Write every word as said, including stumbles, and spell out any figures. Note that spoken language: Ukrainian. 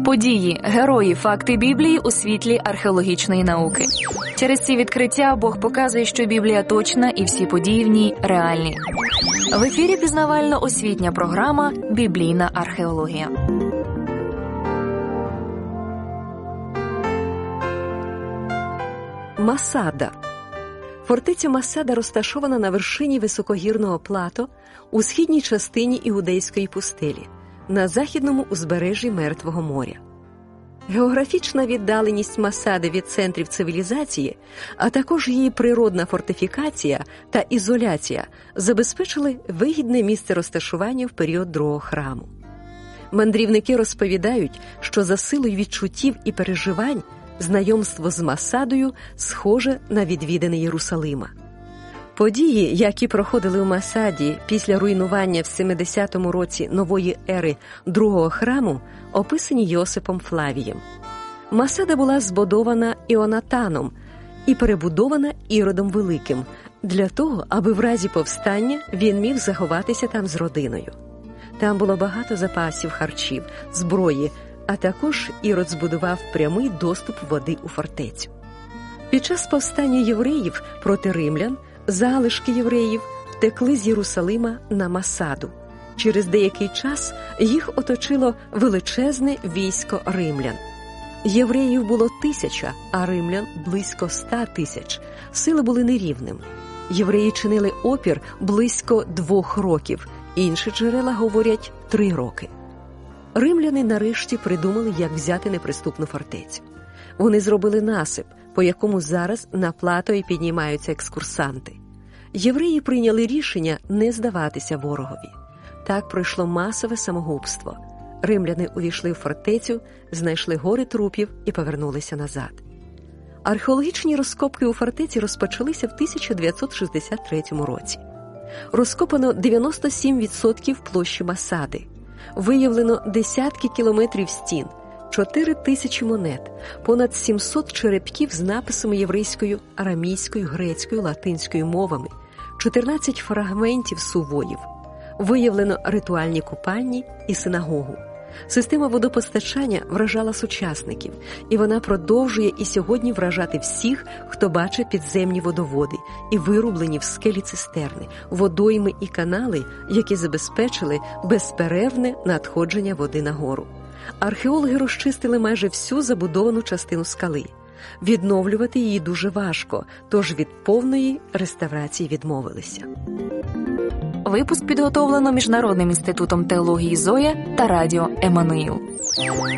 Події, герої, факти Біблії у світлі археологічної науки. Через ці відкриття Бог показує, що Біблія точна і всі події в ній реальні. В ефірі пізнавально-освітня програма «Біблійна археологія». Масада. Фортеця Масада розташована на вершині високогірного плато у східній частині Іудейської пустелі, на західному узбережжі Мертвого моря. Географічна віддаленість Масади від центрів цивілізації, а також її природна фортифікація та ізоляція забезпечили вигідне місце розташування в період Другого храму. Мандрівники розповідають, що за силою відчуттів і переживань знайомство з Масадою схоже на відвідини Єрусалима. Події, які проходили у Масаді після руйнування в семидесятому році нової ери Другого храму, описані Йосипом Флавієм. Масада була збудована Іонатаном і перебудована Іродом Великим для того, аби в разі повстання він міг заховатися там з родиною. Там було багато запасів харчів, зброї, а також Ірод збудував прямий доступ води у фортецю. Під час повстання євреїв проти римлян залишки євреїв втекли з Єрусалима на Масаду. Через деякий час їх оточило величезне військо римлян. Євреїв було тисяча, а римлян близько ста тисяч. Сили були нерівними. Євреї чинили опір близько двох років, інші джерела говорять три роки. Римляни нарешті придумали, як взяти неприступну фортецю. Вони зробили насип, по якому зараз на плато і піднімаються екскурсанти. Євреї прийняли рішення не здаватися ворогові. Так пройшло масове самогубство. Римляни увійшли в фортецю, знайшли гори трупів і повернулися назад. Археологічні розкопки у фортеці розпочалися в тисяча дев'ятсот шістдесят третьому році. Розкопано дев'яносто сім відсотків площі Масади. Виявлено десятки кілометрів стін, чотири тисячі монет, понад сімсот черепків з написами єврейською, арамійською, грецькою, латинською мовами, чотирнадцять фрагментів сувоїв. Виявлено ритуальні купальні і синагогу. Система водопостачання вражала сучасників, і вона продовжує і сьогодні вражати всіх, хто бачить підземні водоводи і вирублені в скелі цистерни, водойми і канали, які забезпечили безперервне надходження води на гору. Археологи розчистили майже всю забудовану частину скали. Відновлювати її дуже важко, тож від повної реставрації відмовилися. Випуск підготовлено Міжнародним інститутом теології «Зоя» та радіо «Еммануїл».